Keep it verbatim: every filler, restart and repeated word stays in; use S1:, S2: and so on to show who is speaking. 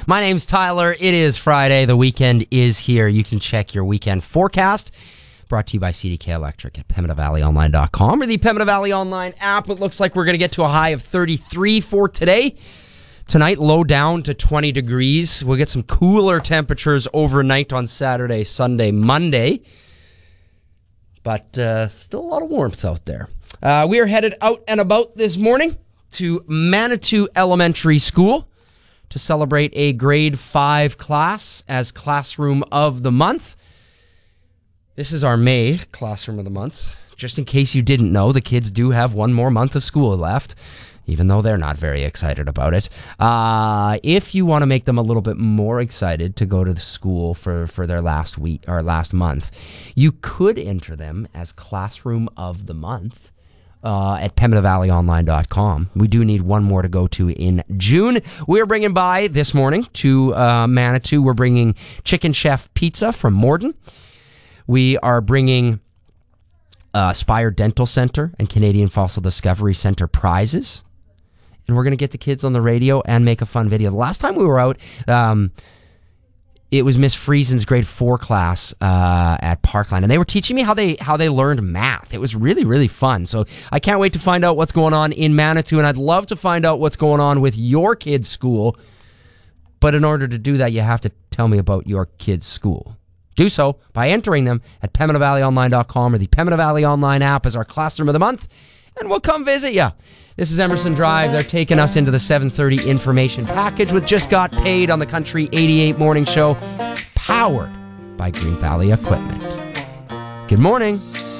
S1: My name's Tyler. It is Friday. The weekend is here. You can check your weekend forecast. Brought to you by C D K Electric at Pembina Valley Online dot com or the Pembina Valley Online app. It looks like we're going to get to a high of thirty-three for today. Tonight, low down to twenty degrees. We'll get some cooler temperatures overnight on Saturday, Sunday, Monday. But uh, still a lot of warmth out there. Uh, we are headed out and about this morning to Manitou Elementary School to celebrate a grade five class as Classroom of the Month. This is our May Classroom of the Month. Just in case you didn't know, the kids do have one more month of school left, even though they're not very excited about it. Uh, if you want to make them a little bit more excited to go to the school for, for their last week or last month, you could enter them as Classroom of the Month. Uh, at Pembina Valley Online dot com. We do need one more to go to in June. We're bringing by this morning to uh, Manitou. We're bringing Chicken Chef Pizza from Morden. We are bringing uh, Spire Dental Center and Canadian Fossil Discovery Center prizes. And we're going to get the kids on the radio and make a fun video. The last time we were out, um, it was Miss Friesen's grade four class uh, at Parkland, and they were teaching me how they how they learned math. It was really, really fun. So I can't wait to find out what's going on in Manitou, and I'd love to find out what's going on with your kid's school. But in order to do that, you have to tell me about your kid's school. Do so by entering them at Pembina Valley Online dot com or the Pembina Valley Online app as our Classroom of the Month, and we'll come visit you. This is Emerson Drive. They're taking us into the seven thirty information package with Just Got Paid on the Country eighty-eight Morning Show, powered by Green Valley Equipment. Good morning.